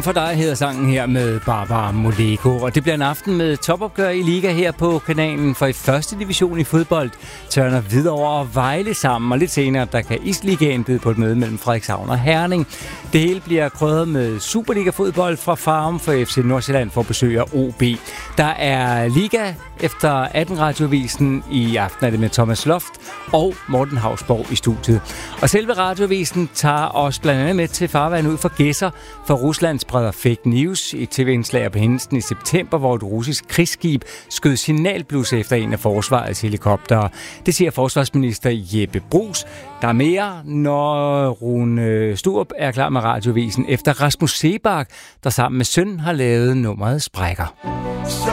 Kom for dig hedder sangen her med Barbara Moleko, og det bliver en aften med topopgør i liga her på kanalen, for i første division i fodbold tørner Hvidovre og Vejle sammen, og lidt senere der kan Isligaen byde på et møde mellem Frederikshavn og Herning. Det hele bliver krydret med Superliga-fodbold fra Farum, for FC Nordsjælland får besøg af OB. Der er liga efter 18 Radioavisen. I aften er det med Thomas Loft og Morten Hausborg i studiet. Og selve Radioavisen tager os blandt andet med til farvand ud for Gedser, for Rusland spreder fake news i tv-indslag på hændelsen i september, hvor et russisk krigsskib skød signalblus efter en af forsvarets helikoptere. Det siger forsvarsminister Jeppe Bruus. Der er mere, når Rune Sturup er klar med Radioavisen efter Rasmus Seebach, der sammen med søn har lavet nummeret Sprækker.